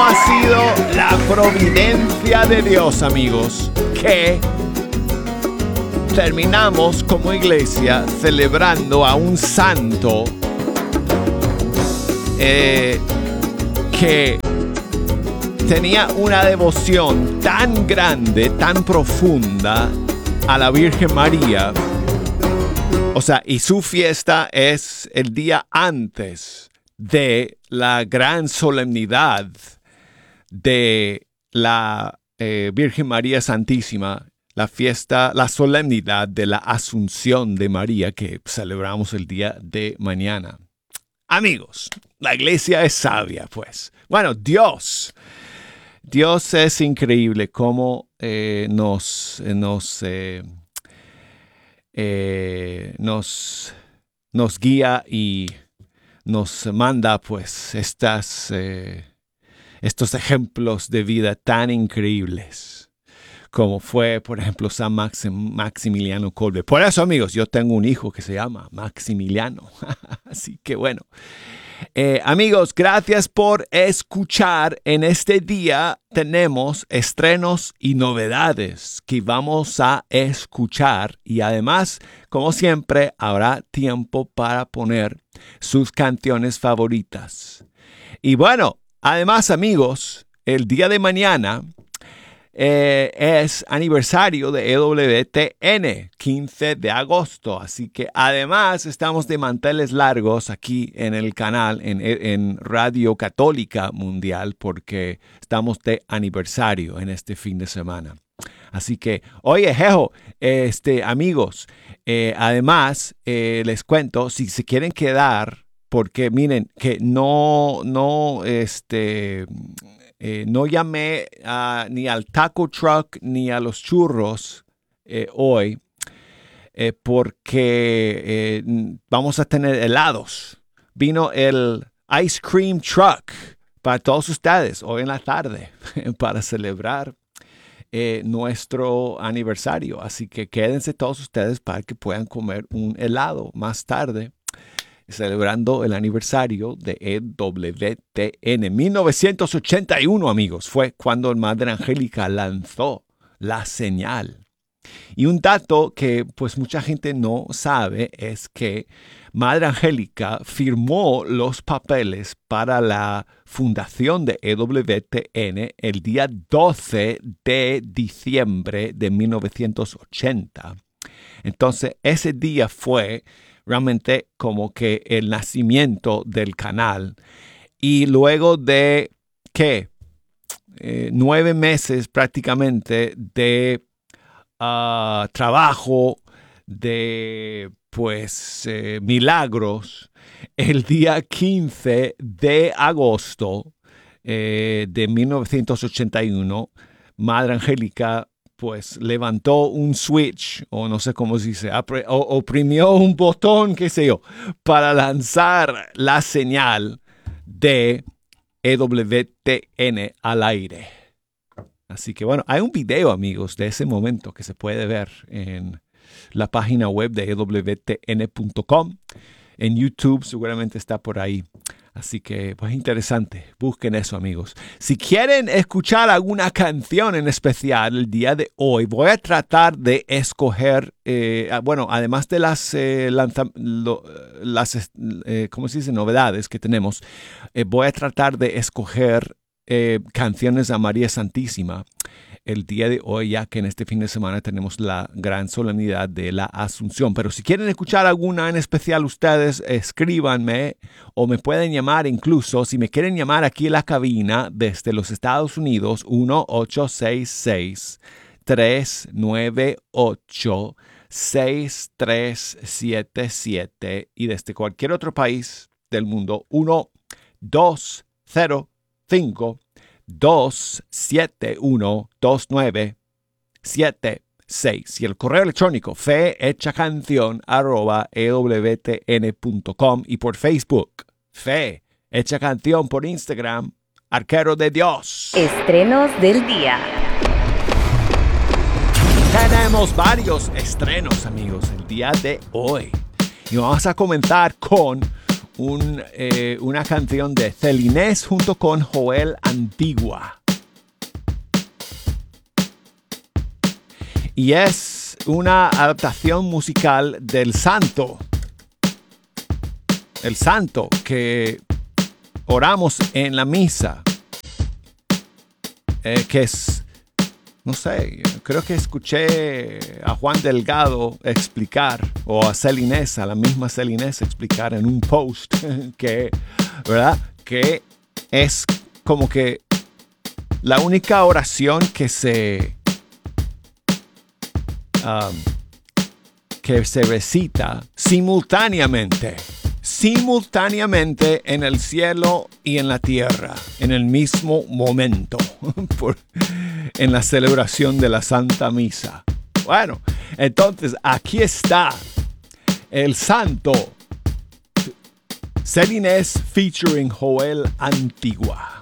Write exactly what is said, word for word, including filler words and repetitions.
ha sido la providencia de Dios, amigos, que terminamos como iglesia celebrando a un santo eh, que tenía una devoción tan grande, tan profunda a la Virgen María. O sea, y su fiesta es el día antes de la gran solemnidad de la eh, Virgen María Santísima, la fiesta, la solemnidad de la Asunción de María que celebramos el día de mañana. Amigos, la iglesia es sabia, pues. Bueno, Dios, Dios es increíble cómo eh, nos, nos, eh, eh, nos, nos guía y nos manda pues estas, eh, estos ejemplos de vida tan increíbles como fue, por ejemplo, San Maxim, Maximiliano Kolbe. Por eso, amigos, yo tengo un hijo que se llama Maximiliano. Así que bueno. Eh, amigos, gracias por escuchar. En este día tenemos estrenos y novedades que vamos a escuchar. Y además, como siempre, habrá tiempo para poner sus canciones favoritas. Y bueno, además, amigos, el día de mañana Eh, es aniversario de E W T N, quince de agosto. Así que además estamos de manteles largos aquí en el canal, en, en Radio Católica Mundial, porque estamos de aniversario en este fin de semana. Así que, oye, jejo, este, amigos, eh, además eh, les cuento, si se quieren quedar, porque miren, que no, no, este... Eh, no llamé uh, ni al taco truck ni a los churros eh, hoy eh, porque eh, vamos a tener helados. Vino el ice cream truck para todos ustedes hoy en la tarde para celebrar eh, nuestro aniversario. Así que quédense todos ustedes para que puedan comer un helado más tarde, celebrando el aniversario de E W T N. mil novecientos ochenta y uno, amigos, fue cuando Madre Angélica lanzó la señal. Y un dato que pues mucha gente no sabe es que Madre Angélica firmó los papeles para la fundación de E W T N el día doce de diciembre de mil novecientos ochenta. Entonces, ese día fue realmente como que el nacimiento del canal. Y luego de, ¿qué? Eh, nueve meses prácticamente de uh, trabajo, de pues eh, milagros, el día quince de agosto eh, de mil novecientos ochenta y uno, Madre Angélica pues levantó un switch, o no sé cómo se dice, o oprimió un botón, qué sé yo, para lanzar la señal de E W T N al aire. Así que bueno, hay un video, amigos, de ese momento que se puede ver en la página web de E W T N punto com. En YouTube seguramente está por ahí. Así que, pues interesante. Busquen eso, amigos. Si quieren escuchar alguna canción en especial el día de hoy, voy a tratar de escoger, eh, bueno, además de las, eh, lanza, lo, las eh, ¿cómo se dice? Novedades que tenemos, eh, voy a tratar de escoger eh, canciones a María Santísima el día de hoy, ya que en este fin de semana tenemos la gran solemnidad de la Asunción. Pero si quieren escuchar alguna en especial, ustedes escríbanme o me pueden llamar incluso. Si me quieren llamar aquí en la cabina desde los Estados Unidos, uno ocho seis seis, tres nueve ocho, seis tres siete siete y desde cualquier otro país del mundo, uno dos cero cinco, dos siete uno, dos nueve siete seis y el correo electrónico fe hecha canción arroba e w t n punto com y por Facebook Fe Hecha Canción, por Instagram Arquero de Dios. Estrenos del día. Tenemos varios estrenos, amigos, el día de hoy y vamos a comenzar con un, eh, una canción de Celines junto con Joel Antigua. Y es una adaptación musical del Santo. El Santo que oramos en la misa. Eh, que es, no sé, creo que escuché a Juan Delgado explicar, o a Celines, a la misma Celines explicar en un post, que, ¿verdad? Que es como que la única oración que se... Um, que se recita simultáneamente, simultáneamente en el cielo y en la tierra, en el mismo momento, por, en la celebración de la Santa Misa. Bueno, entonces aquí está el Santo, Celines featuring Joel Antigua.